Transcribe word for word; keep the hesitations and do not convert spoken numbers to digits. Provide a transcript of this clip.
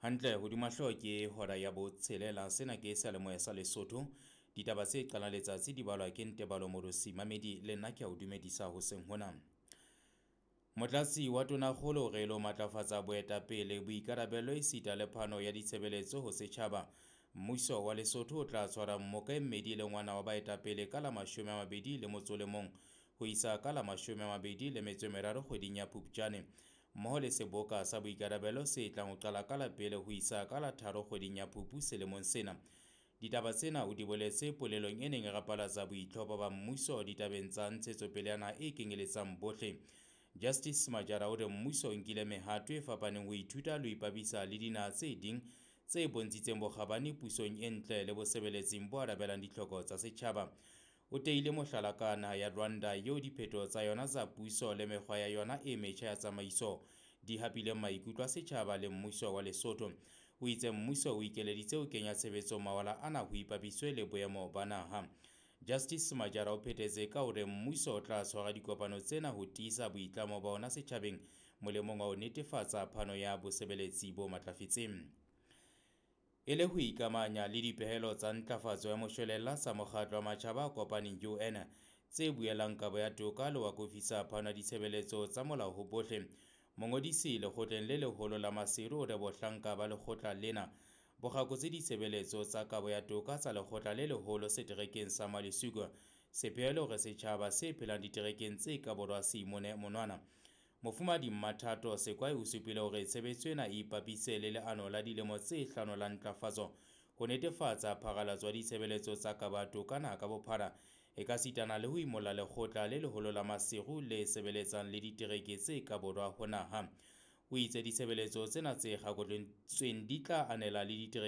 Hantle hodima hlooho ke hora ya botshelela sena ke seyalemoya sa Lesotho ditaba tse qalang letsatsi di balwa ke Ntebalo Morosi Mamedi le nna ke a o dumedisa hoseng hona. Motlatsi wa Tonakgolo re lo matlafatsa boetapele boikarabelo esita le phano ya ditshebeletso ho setjhaba. Mmuso wa Lesotho o tla tshwara mmokaemmedi le ngwana wa baetapele ka la mashome a mabedi le motso le mong ho isa ka la mashome a mabedi le metso e meraro kgweding ya Phupjane. Mmoho le seboka sa boikarabelo se tlang ho qala ka la pele ho isa ka la tharo kgweding ya Phupu selemong sena. Ditaba tsena o di boletse polelong e neng e rapalatsa boitlhopo ba mmuso ditabeng tsa ntshetsopele ya naha e kenyeletsang bohle. Justice Majara o re mmuso o nkile mehato e fapaneng ho ithuta le ho ipapisa le dinaha tse ding tse bontshitseng bokgabane pusong e ntle le bosebeletsing bo arabelang ditlhoko tsa setjhaba. O teile mohlala ka naha ya Rwanda eo diphetho tsa yona tsa puso le mekgwa ya yona e metjha ya tsamaiso di hapileng maikutlo a setjhaba le mmuso wa Lesotho. O itse mmuso o ikeleditse ho kenya tshebetsong mawala ana ho ipapiswe le boemo ba naha. Justice Majara o phethetse ka hore mmuso o tla tshwara dikopano tsena ho tiisa boitlamo ba ona setjhabeng molemong wa ho netefatsa phano ya bosebeletsi bo matlafetseng. E le ho ikamanya le dipehelo tsa ntlafatso ya moshwelella sa mokgatlo wa matjhaba a kopaneng U N tse buelang kabo ya toka le wa kofisa phano ya ditshebeletso tsa molao ho bohle. Mongodisi lekgotleng le leholo la Maseru o re bohlanka ba lekgotla lena bo kgakotse ditshebeletso tsa kabo ya toka tsa lekgotla le leholo seterekeng sa Malesugo. Sepehelo hore setjhaba se phelang diterekeng tse ka borwa se imone monwana. Mofumahadi Mmathato Sekwai o supile hore tshebetso ena e ipapise le leano la dilemo tse hlano la ntlafatso ho netefatsa pharallatso ya ditshebeletso tsa kabo ya toka naha ka bophara e ka sitana le ho imolla lekgotla le leholo la Maseru le sebeletsang le ditereke tse ka borwa ho naha. O itse ditshebeletso tsena tse kgakotsweng di tla anela le ditereke